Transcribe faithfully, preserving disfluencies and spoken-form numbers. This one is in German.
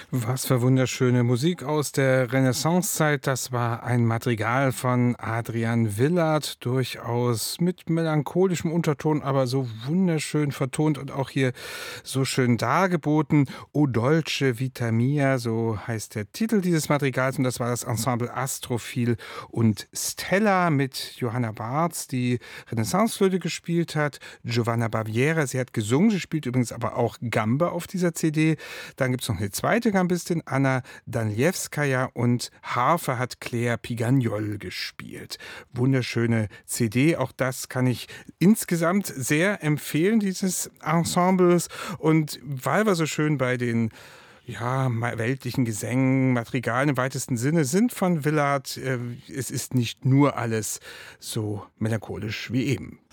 Was für wunderschöne Musik aus der Renaissancezeit. Das war ein Madrigal von Adrian Willard, durchaus mit melancholischem Unterton, aber so wunderschön vertont und auch hier so schön dargeboten. O dolce vita mia, so heißt der Titel dieses Madrigals, und das war das Ensemble Astrophil und Stella mit Johanna Barz, die Renaissanceflöte gespielt hat, Giovanna Baviera, sie hat gesungen, sie spielt übrigens aber auch Gamba auf dieser C D. Dann gibt es noch eine zweite Gambistin, Anna Danilewskaja, und Harfe hat Claire Pigagnol gespielt. Wunderschöne C D, auch das kann ich insgesamt sehr empfehlen, dieses Ensembles. Und weil wir so schön bei den ja, weltlichen Gesängen, Madrigalen im weitesten Sinne sind von Willard, äh, es ist nicht nur alles so melancholisch wie eben.